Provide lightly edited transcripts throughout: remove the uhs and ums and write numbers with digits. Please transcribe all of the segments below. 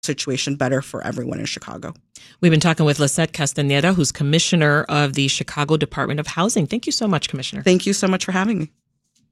situation better for everyone in Chicago. We've been talking with Lisette Castaneda, who's commissioner of the Chicago Department of Housing. Thank you so much, Commissioner. Thank you so much for having me.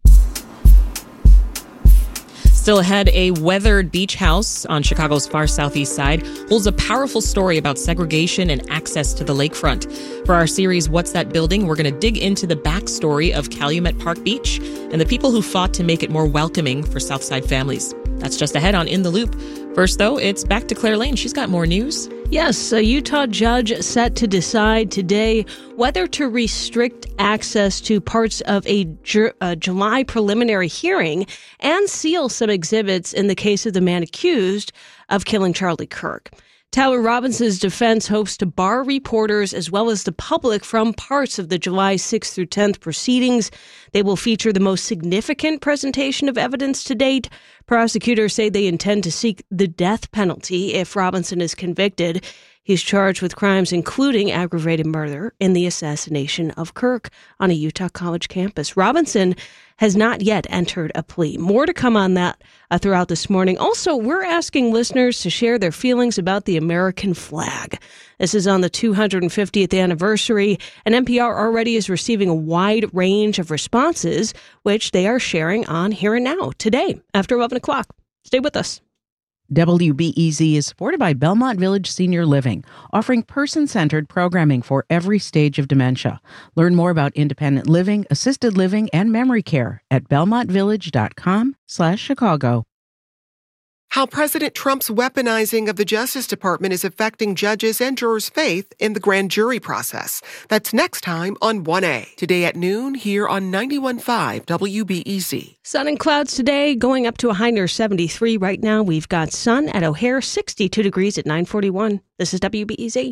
Still ahead, a weathered beach house on Chicago's far southeast side holds a powerful story about segregation and access to the lakefront. For our series, What's That Building?, we're going to dig into the backstory of Calumet Park Beach and the people who fought to make it more welcoming for Southside families. That's just ahead on In the Loop. First, though, it's back to Claire Lane. She's got more news. Yes, a Utah judge set to decide today whether to restrict access to parts of a July preliminary hearing and seal some exhibits in the case of the man accused of killing Charlie Kirk. Tyler Robinson's defense hopes to bar reporters as well as the public from parts of the July 6th through 10th proceedings. They will feature the most significant presentation of evidence to date. Prosecutors say they intend to seek the death penalty if Robinson is convicted. He's charged with crimes including aggravated murder in the assassination of Kirk on a Utah college campus. Robinson has not yet entered a plea. More to come on that throughout this morning. Also, we're asking listeners to share their feelings about the American flag. This is on the 250th anniversary, and NPR already is receiving a wide range of responses, which they are sharing on Here and Now today after 11 o'clock. Stay with us. WBEZ is supported by Belmont Village Senior Living, offering person-centered programming for every stage of dementia. Learn more about independent living, assisted living, and memory care at belmontvillage.com/Chicago. How President Trump's weaponizing of the Justice Department is affecting judges and jurors' faith in the grand jury process. That's next time on 1A. Today at noon here on 91.5 WBEZ. Sun and clouds today, going up to a high near 73 right now. We've got sun at O'Hare, 62 degrees at 9:41. This is WBEZ.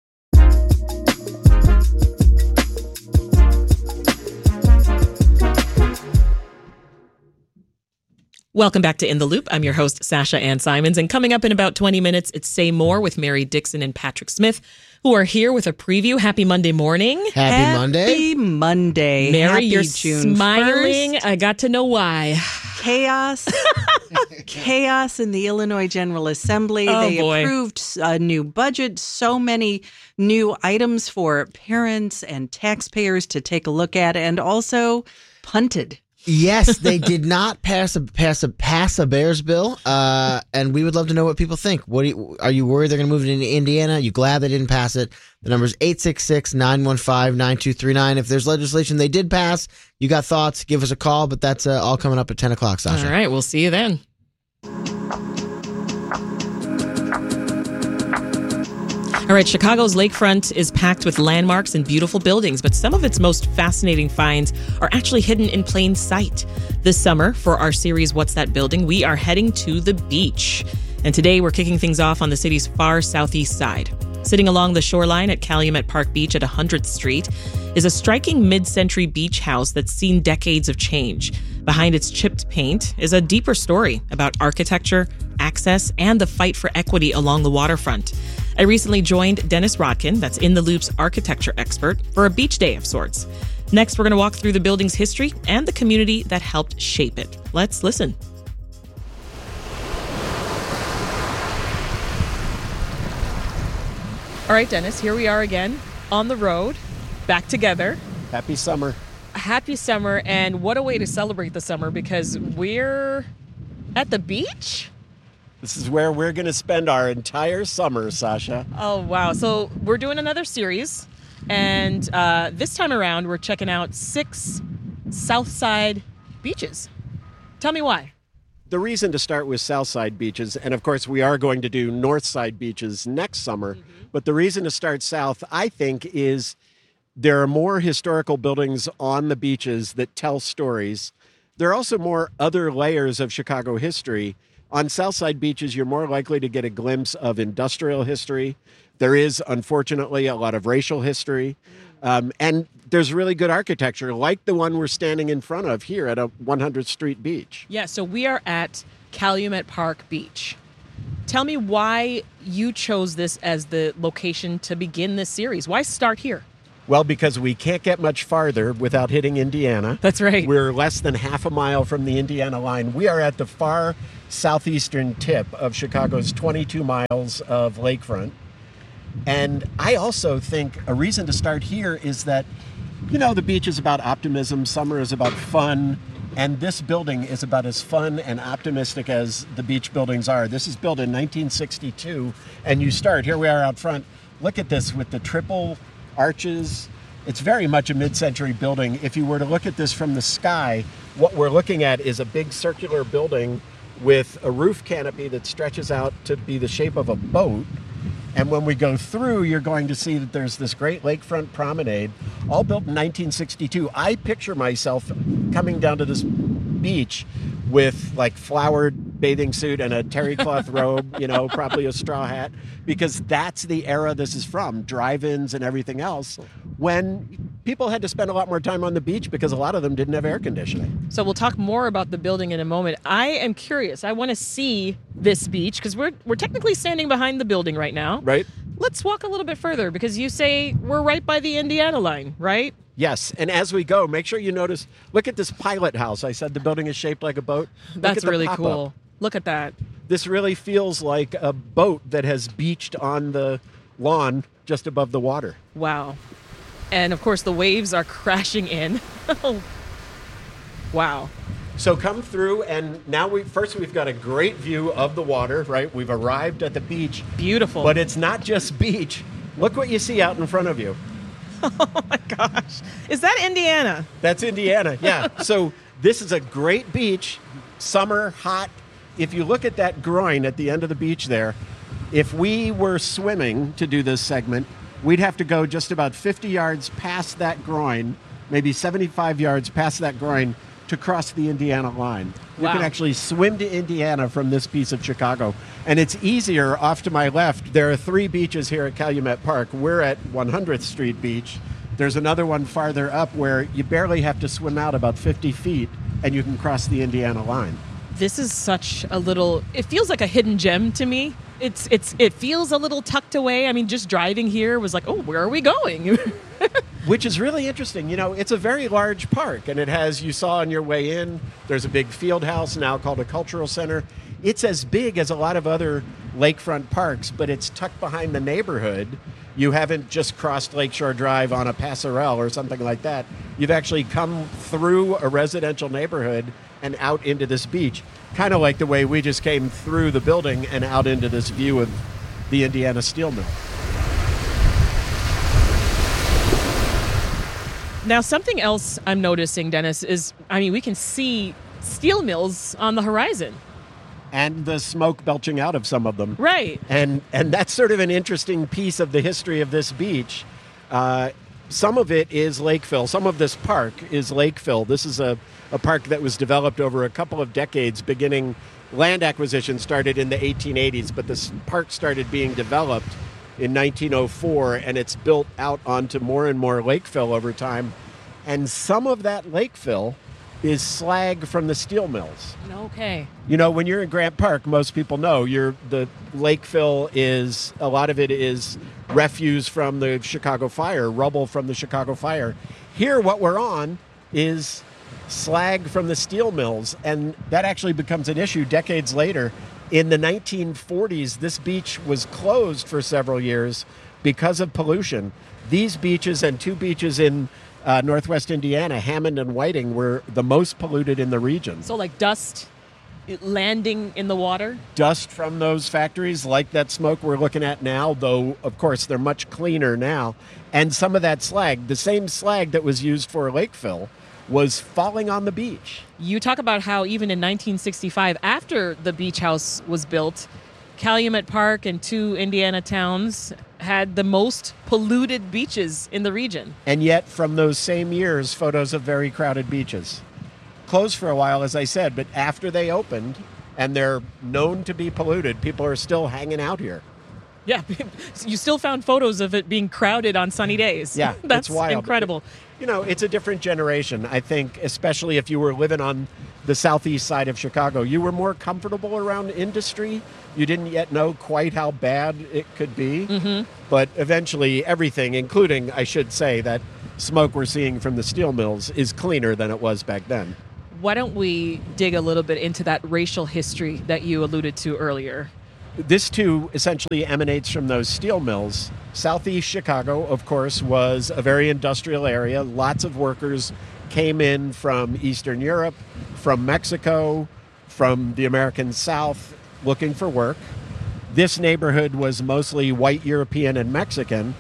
Welcome back to In the Loop. I'm your host, Sasha Ann Simons. And coming up in about 20 minutes, it's Say More with Mary Dixon and Patrick Smith, who are here with a preview. Happy Monday morning. Happy Monday. Happy Monday. Mary, Happy you're June smiling. 1st. I got to know why. Chaos in the Illinois General Assembly. Oh, they boy. approved a new budget, so many new items for parents and taxpayers to take a look at, and also punted. Yes, they did not pass a Bears bill, and we would love to know what people think. Are you worried they're going to move it into Indiana? Are you glad they didn't pass it? The number is 866-915-9239. If there's legislation they did pass, you got thoughts, give us a call, but that's all coming up at 10 o'clock, Sasha. All right, we'll see you then. All right, Chicago's lakefront is packed with landmarks and beautiful buildings, but some of its most fascinating finds are actually hidden in plain sight. This summer, for our series, What's That Building?, we are heading to the beach. And today, we're kicking things off on the city's far southeast side. Sitting along the shoreline at Calumet Park Beach at 100th Street is a striking mid-century beach house that's seen decades of change. Behind its chipped paint is a deeper story about architecture, access, and the fight for equity along the waterfront. I recently joined Dennis Rodkin, that's In the Loop's architecture expert, for a beach day of sorts. Next, we're going to walk through the building's history and the community that helped shape it. Let's listen. All right, Dennis, here we are again on the road, back together. Happy summer. Happy summer, and what a way to celebrate the summer because we're at the beach? This is where we're going to spend our entire summer, Sasha. Oh, wow. So we're doing another series, and this time around, we're checking out 6 Southside beaches. Tell me why. The reason to start with Southside beaches, and of course we are going to do Northside beaches next summer, but the reason to start south, I think, is there are more historical buildings on the beaches that tell stories. There are also more other layers of Chicago history. On Southside beaches, you're more likely to get a glimpse of industrial history. There is, unfortunately, a lot of racial history. And there's really good architecture, like the one we're standing in front of here at a 100th Street beach. Yeah, so we are at Calumet Park Beach. Tell me why you chose this as the location to begin this series. Why start here? Well, because we can't get much farther without hitting Indiana. That's right. We're less than half a mile from the Indiana line. We are at the far southeastern tip of Chicago's 22 miles of lakefront. And I also think a reason to start here is that, the beach is about optimism, summer is about fun, and this building is about as fun and optimistic as the beach buildings are. This is built in 1962, and here we are out front. Look at this with the triple arches. It's very much a mid-century building. If you were to look at this from the sky, what we're looking at is a big circular building with a roof canopy that stretches out to be the shape of a boat. And when we go through, you're going to see that there's this great lakefront promenade, all built in 1962. I picture myself coming down to this beach with like flowered bathing suit and a terry cloth robe, probably a straw hat, because that's the era this is from, drive-ins and everything else, when people had to spend a lot more time on the beach because a lot of them didn't have air conditioning. So we'll talk more about the building in a moment. I am curious. I want to see this beach because we're technically standing behind the building right now. Right. Let's walk a little bit further because you say we're right by the Indiana line, right? Yes, and as we go, make sure you notice, look at this pilot house. I said the building is shaped like a boat. That's really cool. Look at that. This really feels like a boat that has beached on the lawn just above the water. Wow. And of course, the waves are crashing in. Wow. So come through, and now we've got a great view of the water, right? We've arrived at the beach. Beautiful. But it's not just beach. Look what you see out in front of you. Oh my gosh. Is that Indiana? That's Indiana, yeah. So this is a great beach, summer, hot. If you look at that groin at the end of the beach there, if we were swimming to do this segment, we'd have to go just about 50 yards past that groin, maybe 75 yards past that groin to cross the Indiana line. Wow. You can actually swim to Indiana from this piece of Chicago. And it's easier off to my left. There are 3 beaches here at Calumet Park. We're at 100th Street Beach. There's another one farther up where you barely have to swim out about 50 feet and you can cross the Indiana line. This is such a little, it feels like a hidden gem to me. It feels a little tucked away. I mean, just driving here was like, oh, where are we going? Which is really interesting. It's a very large park, and it has, you saw on your way in, there's a big field house now called a cultural center. It's as big as a lot of other lakefront parks, but it's tucked behind the neighborhood. You haven't just crossed Lakeshore Drive on a passerelle or something like that. You've actually come through a residential neighborhood and out into this beach, kind of like the way we just came through the building and out into this view of the Indiana steel mill. Now, something else I'm noticing, Dennis, is, we can see steel mills on the horizon. And the smoke belching out of some of them. Right. And that's sort of an interesting piece of the history of this beach. Some of it is lake fill. Some of this park is lake fill. This is a park that was developed over a couple of decades, beginning land acquisition started in the 1880s, but this park started being developed in 1904, and it's built out onto more and more lake fill over time. And some of that lake fill is slag from the steel mills. Okay. When you're in Grant Park, most people know the lake fill is, a lot of it is refuse from the Chicago fire, rubble from the Chicago fire. Here, what we're on is slag from the steel mills, and that actually becomes an issue decades later. In the 1940s, this beach was closed for several years because of pollution. These beaches and 2 beaches in northwest Indiana, Hammond and Whiting, were the most polluted in the region. So like dust landing in the water? Dust from those factories, like that smoke we're looking at now, though, of course, they're much cleaner now. And some of that slag, the same slag that was used for lake fill, was falling on the beach. You talk about how even in 1965, after the beach house was built, Calumet Park and 2 Indiana towns had the most polluted beaches in the region. And yet, from those same years, photos of very crowded beaches. Closed for a while, as I said, but after they opened, and they're known to be polluted, people are still hanging out here. Yeah, you still found photos of it being crowded on sunny days. Yeah, that's it's wild. Incredible. It's a different generation. I think, especially if you were living on the southeast side of Chicago. You were more comfortable around industry. You didn't yet know quite how bad it could be. But eventually everything, including, I should say, that smoke we're seeing from the steel mills is cleaner than it was back then. Why don't we dig a little bit into that racial history that you alluded to earlier? This, too, essentially emanates from those steel mills. Southeast Chicago, of course, was a very industrial area. Lots of workers came in from Eastern Europe, from Mexico, from the American South, looking for work. This neighborhood was mostly white European and Mexican,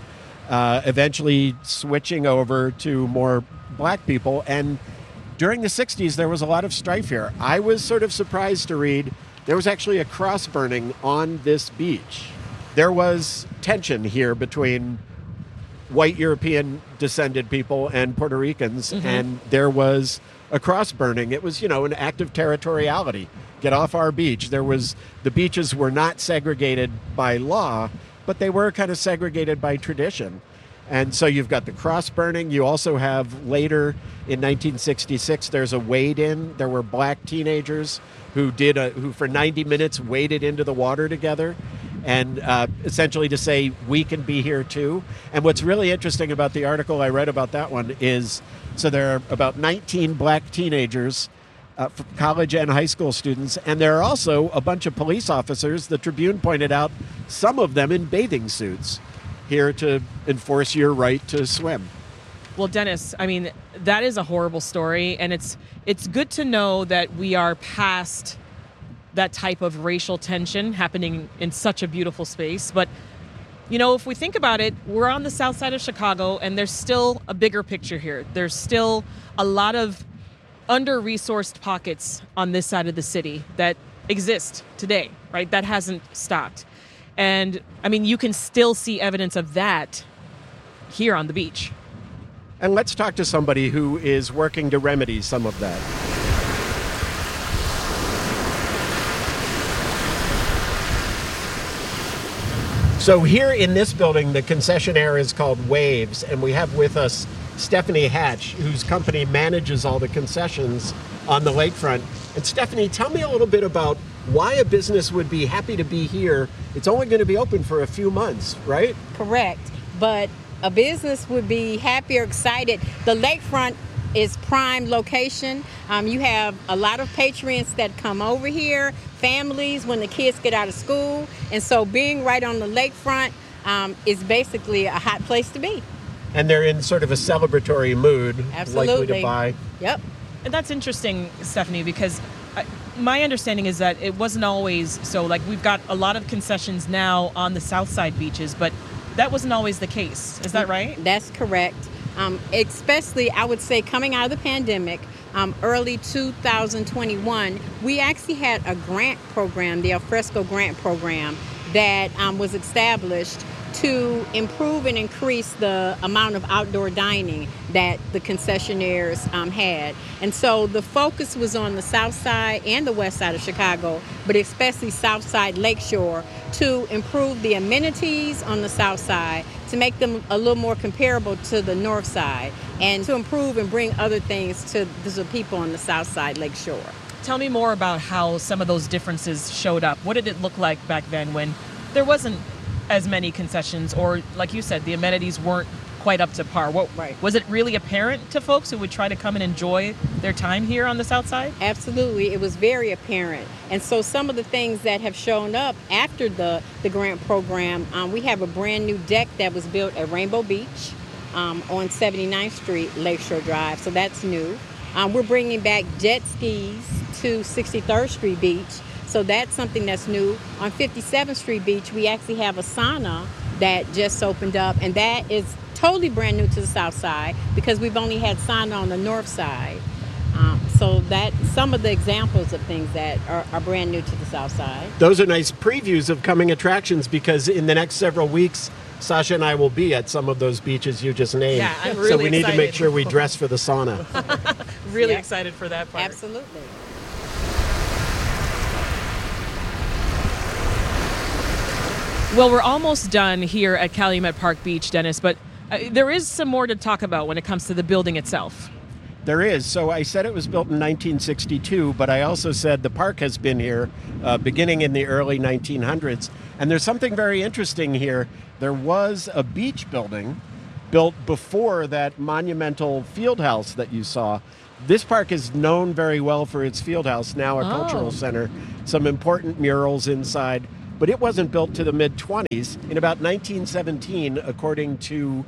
eventually switching over to more black people. And during the 60s, there was a lot of strife here. I was sort of surprised to read there was actually a cross burning on this beach. There was tension here between white European descended people and Puerto Ricans, and there was a cross burning. It was, an act of territoriality. Get off our beach. The beaches were not segregated by law, but they were kind of segregated by tradition. And so you've got the cross burning. You also have later in 1966, there's a wade-in. There were black teenagers who for 90 minutes waded into the water together, and essentially to say we can be here too. And what's really interesting about the article I read about that one is, so there are about 19 black teenagers, college and high school students, and there are also a bunch of police officers. The Tribune pointed out some of them in bathing suits, here to enforce your right to swim. Well, Dennis, I mean, that is a horrible story, and it's good to know that we are past that type of racial tension happening in such a beautiful space. But, if we think about it, we're on the south side of Chicago, and there's still a bigger picture here. There's still a lot of under-resourced pockets on this side of the city that exist today, right? That hasn't stopped. And, I mean, you can still see evidence of that here on the beach. And let's talk to somebody who is working to remedy some of that. So here in this building, the concessionaire is called Waves, and we have with us Stephanie Hatch, whose company manages all the concessions on the lakefront. And Stephanie, tell me a little bit about why a business would be happy to be here. It's only going to be open for a few months, right? Correct. But a business would be happy or excited. The lakefront is prime location. You have a lot of patrons that come over here, families when the kids get out of school. And so being right on the lakefront is basically a hot place to be. And they're in sort of a celebratory mood, Absolutely. likely to buy. Yep. And that's interesting, Stephanie, because my understanding is that it wasn't always so. Like, we've got a lot of concessions now on the south side beaches, but that wasn't always the case. Is that right? That's correct. Especially, I would say, coming out of the pandemic, early 2021, we actually had a grant program, the Alfresco grant program, that was established to improve and increase the amount of outdoor dining that the concessionaires had. And so the focus was on the south side and the west side of Chicago, but especially south side Lakeshore, to improve the amenities on the south side, to make them a little more comparable to the north side, and to improve and bring other things to the people on the south side Lakeshore. Tell me more about how some of those differences showed up. What did it look like back then when there wasn't as many concessions, or like you said, the amenities weren't quite up to par? Right. Was it really apparent to folks who would try to come and enjoy their time here on the south side? Absolutely. It was very apparent. And so some of the things that have shown up after the grant program, we have a brand new deck that was built at Rainbow Beach on 79th Street, Lakeshore Drive. So that's new. We're bringing back jet skis to 63rd Street Beach. So that's something that's new. On 57th Street Beach, we actually have a sauna that just opened up, and that is totally brand new to the south side because we've only had sauna on the north side. So that's some of the examples of things that are brand new to the south side. Those are nice previews of coming attractions, because in the next several weeks, Sasha and I will be at some of those beaches you just named. Yeah, I'm really So we need excited. to make sure we dress for the sauna. Really Yes. excited for that part. Absolutely. Well, we're almost done here at Calumet Park Beach, Dennis, but there is some more to talk about when it comes to the building itself. There is. So I said it was built in 1962, but I also said the park has been here beginning in the early 1900s. And there's something very interesting here. There was a beach building built before that monumental field house that you saw. This park is known very well for its field house, now a cultural center, some important murals inside. But it wasn't built to the mid-20s. In about 1917, according to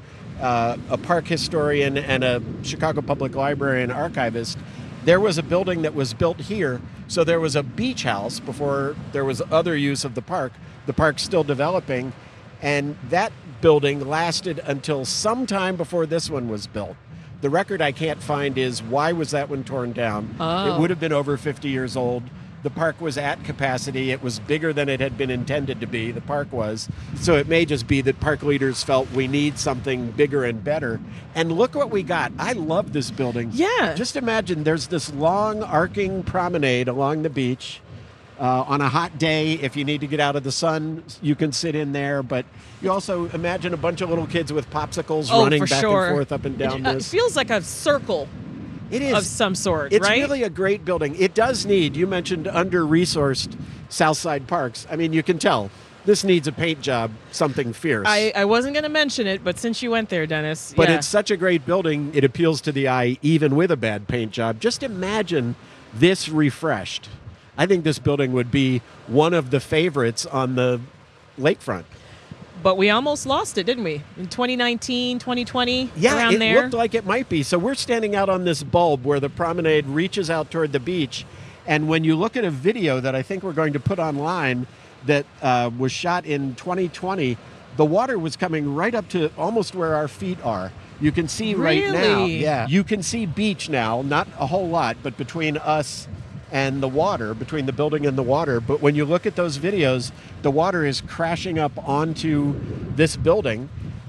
a park historian and a Chicago Public Library and archivist, there was a building that was built here. So there was a beach house before there was other use of the park. The park's still developing. And that building lasted until sometime before this one was built. The record I can't find is why was that one torn down? It would have been over 50 years old. The park was at capacity. It was bigger than it had been intended to be, the park was. So it may just be that park leaders felt we need something bigger and better. And look what we got. I love this building. Yeah. Just imagine there's this long arcing promenade along the beach. On a hot day, if you need to get out of the sun, you can sit in there. But you also imagine a bunch of little kids with popsicles running back and forth up and down It this. feels like a circle. It is Of some sort, It's right? really a great building. It does need, you mentioned under-resourced Southside parks. I mean, you can tell this needs a paint job, something fierce. I wasn't going to mention it, but since you went there, Dennis. But yeah. it's such a great building, it appeals to the eye even with a bad paint job. Just imagine this refreshed. I think this building would be one of the favorites on the lakefront. But we almost lost it, didn't we? In 2019, 2020, Yeah, around it there. looked like it might be. So we're standing out on this bulb where the promenade reaches out toward the beach. And when you look at a video that I think we're going to put online that was shot in 2020, the water was coming right up to almost where our feet are. You can see right now. Really? Yeah. You can see beach now, not a whole lot, but between us and the water, between the building and the water. But when you look at those videos, the water is crashing up onto this building.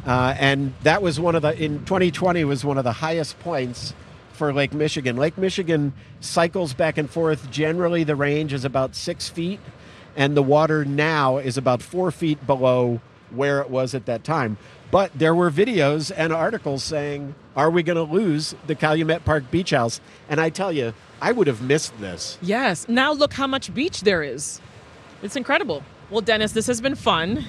And that was in 2020 was one of the highest points for Lake Michigan. Lake Michigan cycles back and forth. Generally, the range is about 6 feet, and the water now is about 4 feet below where it was at that time. But there were videos and articles saying, are we going to lose the Calumet Park Beach House? And I tell you, I would have missed this. Yes. Now look how much beach there is. It's incredible. Well, Dennis, this has been fun.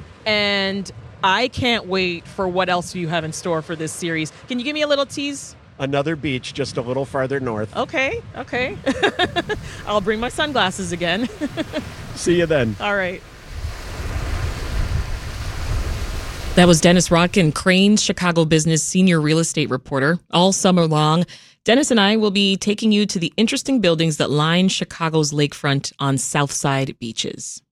And I can't wait for what else you have in store for this series. Can you give me a little tease? Another beach just a little farther north. Okay. I'll bring my sunglasses again. See you then. All right. That was Dennis Rodkin, Crain's Chicago Business Senior Real Estate Reporter. All summer long, Dennis and I will be taking you to the interesting buildings that line Chicago's lakefront on Southside beaches.